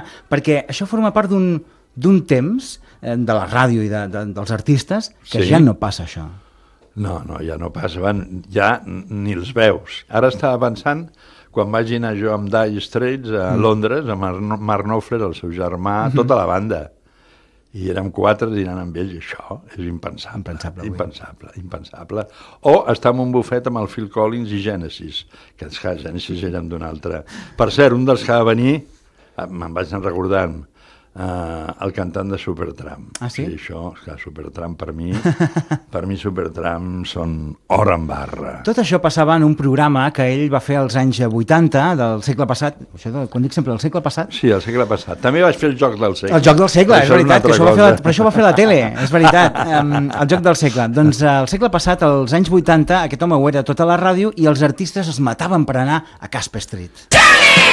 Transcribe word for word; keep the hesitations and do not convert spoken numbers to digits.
perquè això forma part d'un d'un temps eh, de la ràdio i de, de, dels artistes que Sí. ja no passa això. No, no, ja no passa, van, ja ni els veus. Ara estava pensant, quan vaig anar jo amb Dire Straits a Mm. Londres, amb Mar- Mark Knopfler, el seu germà, Mhm. tota la banda, i érem quatre dinant amb ells, i això és impensable, Impensable avui. impensable, impensable. O estar en un bufet amb el Phil Collins i Genesis, que esclar, Genesis eren d'un altre. Per cert, un dels que va venir, eh, me'n vaig anar recordant, Uh, el cantant de Supertramp. Ah, sí? I això, esclar, Supertramp per mi, per mi Supertramp són or en barra. Tot això passava en un programa que ell va fer als anys vuitanta del segle passat, això de, quan dic sempre el segle passat, Sí, el segle passat. També vaig fer el joc del segle. el joc del segle, Això és una veritat, que altra això va fer la, cosa. però això va fer la tele, és veritat, um, el joc del segle. Doncs uh, el segle passat, als anys vuitanta, aquest home ho era tota la ràdio i els artistes es mataven per anar a Casper Street.